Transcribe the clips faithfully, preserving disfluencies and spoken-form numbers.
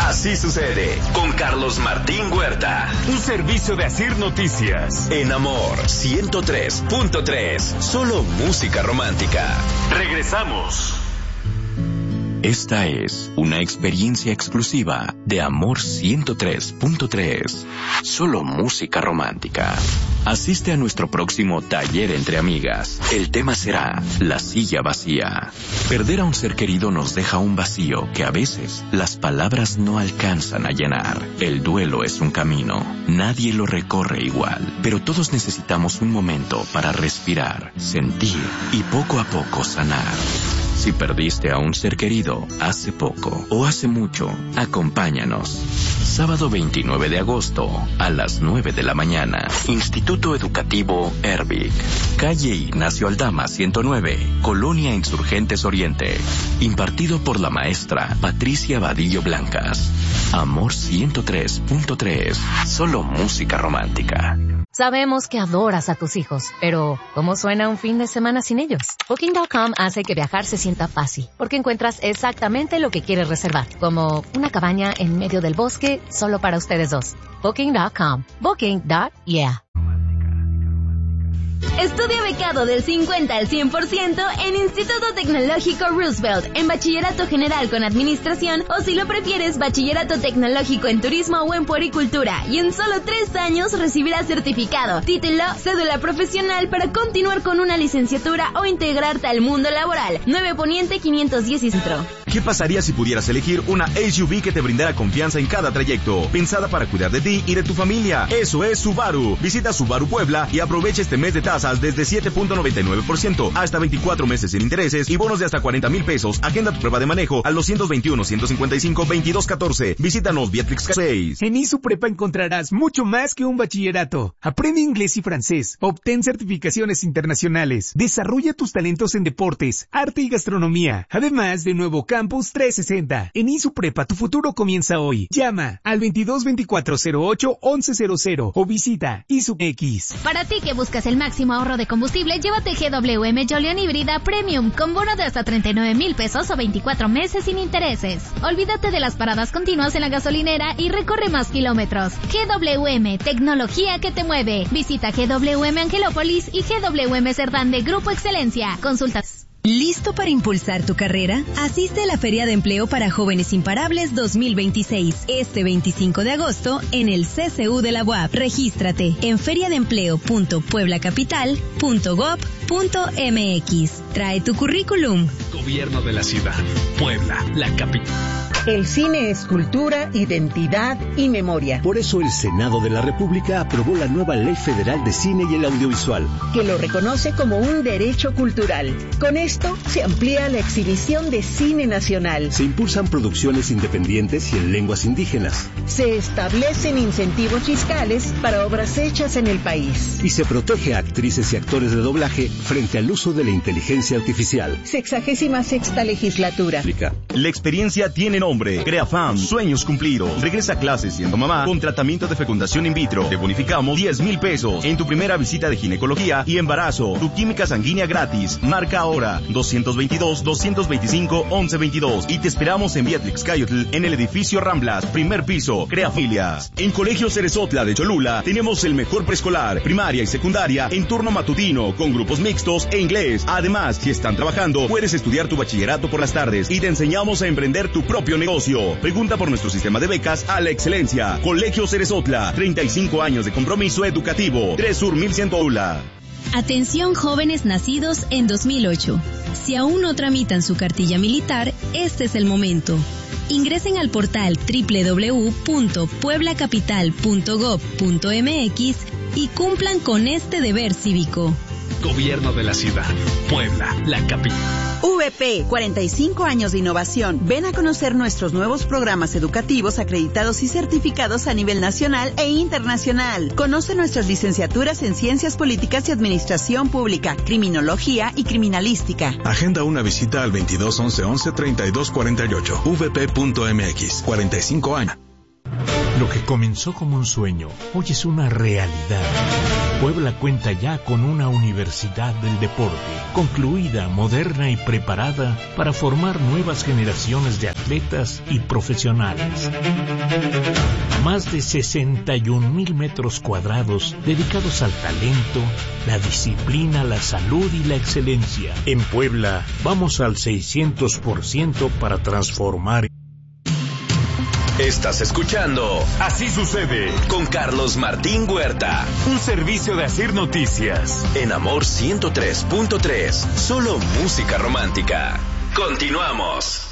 Así sucede con Carlos Martín Huerta. Un servicio de Asir Noticias. En Amor ciento tres punto tres. Solo música romántica. Regresamos. Esta es una experiencia exclusiva de Amor ciento tres punto tres. Solo música romántica. Asiste a nuestro próximo taller entre amigas. El tema será la silla vacía. Perder a un ser querido nos deja un vacío que a veces las palabras no alcanzan a llenar. El duelo es un camino. Nadie lo recorre igual, pero todos necesitamos un momento para respirar, sentir y poco a poco sanar. Si perdiste a un ser querido hace poco o hace mucho, acompáñanos. Sábado veintinueve de agosto a las nueve de la mañana. Instituto Educativo Ervic. Calle Ignacio Aldama ciento nueve, Colonia Insurgentes Oriente. Impartido por la maestra Patricia Vadillo Blancas. Amor ciento tres punto tres. Solo música romántica. Sabemos que adoras a tus hijos, pero ¿cómo suena un fin de semana sin ellos? Booking punto com hace que viajar se sienta fácil, porque encuentras exactamente lo que quieres reservar, como una cabaña en medio del bosque solo para ustedes dos. Booking punto com. Booking. Yeah. Estudia becado del cincuenta al cien por ciento en Instituto Tecnológico Roosevelt, en Bachillerato General con Administración, o si lo prefieres, Bachillerato Tecnológico en Turismo o en Puericultura, y en solo tres años recibirás certificado, título, cédula profesional para continuar con una licenciatura o integrarte al mundo laboral. nueve Poniente quinientos diez Centro. ¿Qué pasaría si pudieras elegir una S U V que te brindara confianza en cada trayecto? Pensada para cuidar de ti y de tu familia. Eso es Subaru. Visita Subaru Puebla y aprovecha este mes de tasas desde siete punto noventa y nueve por ciento hasta veinticuatro meses sin intereses y bonos de hasta cuarenta mil pesos. Agenda tu prueba de manejo al doscientos veintiuno, ciento cincuenta y cinco, veintidós catorce. Visítanos Beatrix seis. En ISUPREPA encontrarás mucho más que un bachillerato. Aprende inglés y francés. Obtén certificaciones internacionales. Desarrolla tus talentos en deportes, arte y gastronomía. Además de nuevo Campus trescientos sesenta. En ISUPREPA tu futuro comienza hoy. Llama al veintidós veinticuatro cero ocho once cero cero o visita ISUX. Para ti que buscas el máximo ahorro de combustible, llévate G W M Jolion Híbrida Premium con bono de hasta treinta y nueve mil pesos o veinticuatro meses sin intereses. Olvídate de las paradas continuas en la gasolinera y recorre más kilómetros. G W M, tecnología que te mueve. Visita G W M Angelópolis y G W M Cerdán de Grupo Excelencia. Consultas. ¿Listo para impulsar tu carrera? Asiste a la Feria de Empleo para Jóvenes Imparables dos mil veintiséis, este veinticinco de agosto en el C C U de la U A P. Regístrate en feriadeempleo punto puebla capital punto gob punto m x. Trae tu currículum. Gobierno de la Ciudad. Puebla, la capital. El cine es cultura, identidad y memoria. Por eso el Senado de la República aprobó la nueva Ley Federal de Cine y el Audiovisual, que lo reconoce como un derecho cultural. Con esto se amplía la exhibición de cine nacional. Se impulsan producciones independientes y en lenguas indígenas. Se establecen incentivos fiscales para obras hechas en el país. Y se protege a actrices y actores de doblaje frente al uso de la inteligencia artificial. Sexagésima sexta legislatura. La experiencia tiene nombre. CreaFam, sueños cumplidos. Regresa a clases siendo mamá con tratamiento de fecundación in vitro. Te bonificamos diez mil pesos en tu primera visita de ginecología y embarazo. Tu química sanguínea gratis. Marca ahora doscientos veintidós, doscientos veinticinco, once veintidós y te esperamos en Beatrix Cayotl en el edificio Ramblas, primer piso. Creafilias. En Colegio Cerezotla de Cholula tenemos el mejor preescolar, primaria y secundaria en turno matutino con grupos mixtos e inglés. Además, si están trabajando, puedes estudiar tu bachillerato por las tardes y te enseñamos a emprender tu propio negocio. Pregunta por nuestro sistema de becas a la excelencia. Colegio Cerezotla, treinta y cinco años de compromiso educativo. tres Sur mil cien Oula. Atención jóvenes nacidos en dos mil ocho. Si aún no tramitan su cartilla militar, este es el momento. Ingresen al portal doble u doble u doble u punto puebla capital punto gob punto m x y cumplan con este deber cívico. Gobierno de la Ciudad. Puebla, la capital. V P, cuarenta y cinco años de innovación. Ven a conocer nuestros nuevos programas educativos acreditados y certificados a nivel nacional e internacional. Conoce nuestras licenciaturas en Ciencias Políticas y Administración Pública, Criminología y Criminalística. Agenda una visita al veintidós once once treinta y dos cuarenta y ocho. v p punto m x. cuarenta y cinco años. Lo que comenzó como un sueño, hoy es una realidad. Puebla cuenta ya con una universidad del deporte, concluida, moderna y preparada para formar nuevas generaciones de atletas y profesionales. Más de sesenta y un mil metros cuadrados dedicados al talento, la disciplina, la salud y la excelencia. En Puebla, vamos al seiscientos por ciento para transformar. Estás escuchando Así Sucede con Carlos Martín Huerta. Un servicio de Asir Noticias. En Amor ciento tres punto tres. Solo música romántica. Continuamos.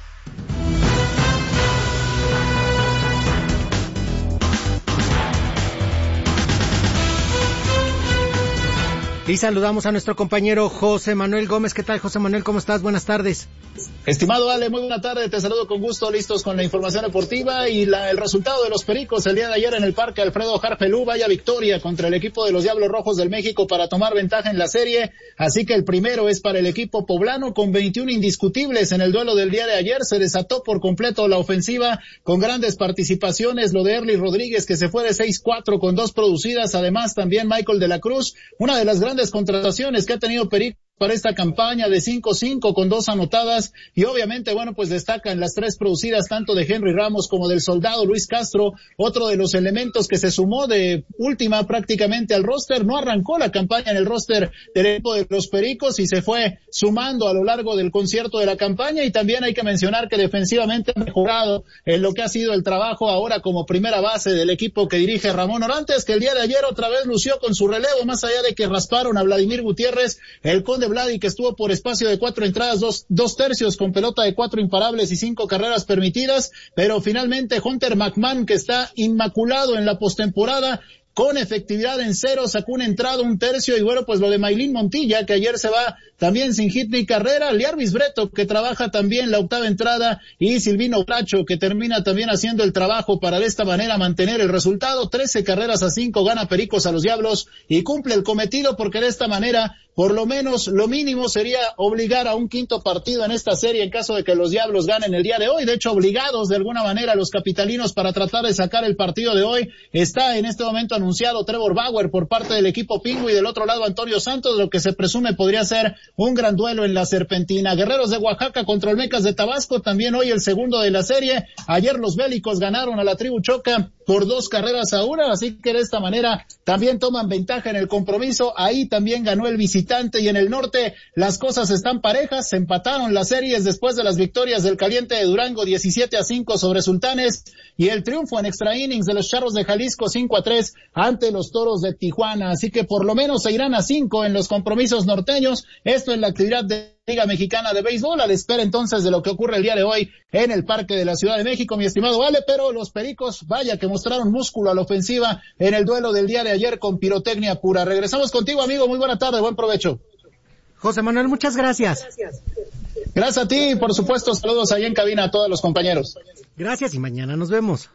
Y saludamos a nuestro compañero José Manuel Gómez. ¿Qué tal, José Manuel? ¿Cómo estás? Buenas tardes. Estimado Ale, muy buena tarde, te saludo con gusto, listos con la información deportiva y la, el resultado de los Pericos el día de ayer en el Parque Alfredo Harpelú, vaya victoria contra el equipo de los Diablos Rojos del México para tomar ventaja en la serie, así que el primero es para el equipo poblano con veintiún indiscutibles en el duelo del día de ayer, se desató por completo la ofensiva con grandes participaciones, lo de Erly Rodríguez que se fue de seis cuatro con dos producidas, además también Michael de la Cruz, una de las grandes contrataciones que ha tenido Pericos para esta campaña de cinco cinco con dos anotadas y obviamente, bueno, pues destacan las tres producidas tanto de Henry Ramos como del soldado Luis Castro, otro de los elementos que se sumó de última prácticamente al roster, no arrancó la campaña en el roster del equipo de los Pericos y se fue sumando a lo largo del concierto de la campaña y también hay que mencionar que defensivamente ha mejorado en lo que ha sido el trabajo ahora como primera base del equipo que dirige Ramón Orantes, que el día de ayer otra vez lució con su relevo, más allá de que rasparon a Vladimir Gutiérrez, el Conde Vladi que estuvo por espacio de cuatro entradas, dos, dos tercios con pelota de cuatro imparables y cinco carreras permitidas, pero finalmente Hunter McMahon que está inmaculado en la postemporada, con efectividad en cero, sacó una entrada, un tercio, y bueno, pues lo de Maylin Montilla, que ayer se va también sin hit ni carrera, Liarvis Breto, que trabaja también la octava entrada, y Silvino Bracho, que termina también haciendo el trabajo para de esta manera mantener el resultado, trece carreras a cinco, gana Pericos a los Diablos, y cumple el cometido, porque de esta manera, por lo menos, lo mínimo sería obligar a un quinto partido en esta serie en caso de que los Diablos ganen el día de hoy, de hecho, obligados de alguna manera los capitalinos para tratar de sacar el partido de hoy, está en este momento anunciado Trevor Bauer por parte del equipo Pingüi, y del otro lado Antonio Santos, lo que se presume podría ser un gran duelo en la Serpentina. Guerreros de Oaxaca contra Olmecas de Tabasco, también hoy el segundo de la serie. Ayer los Bélicos ganaron a la Tribu Choca por dos carreras a una, así que de esta manera también toman ventaja en el compromiso. Ahí también ganó el visitante, y en el norte las cosas están parejas, se empataron las series después de las victorias del Caliente de Durango diecisiete a cinco sobre Sultanes, y el triunfo en extra innings de los Charros de Jalisco cinco a tres ante los Toros de Tijuana, así que por lo menos se irán a cinco en los compromisos norteños. Esto es la actividad de Liga Mexicana de Béisbol, a la espera entonces de lo que ocurre el día de hoy en el Parque de la Ciudad de México, mi estimado Ale, pero los Pericos, vaya que mostraron músculo a la ofensiva en el duelo del día de ayer con pirotecnia pura. Regresamos contigo, amigo, muy buena tarde, buen provecho. José Manuel, muchas gracias. Gracias a ti, por supuesto, saludos ahí en cabina a todos los compañeros. Gracias y mañana nos vemos.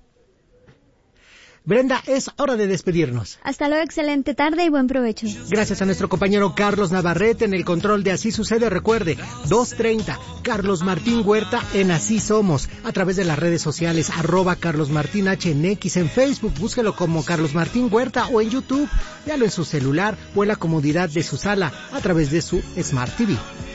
Brenda, es hora de despedirnos. Hasta luego, excelente tarde y buen provecho. Gracias a nuestro compañero Carlos Navarrete en el control de Así Sucede. Recuerde, dos treinta, Carlos Martín Huerta en Así Somos, a través de las redes sociales, arroba Carlos Martín H en X, en Facebook, búsquelo como Carlos Martín Huerta, o en YouTube, véalo en su celular o en la comodidad de su sala, a través de su Smart T V.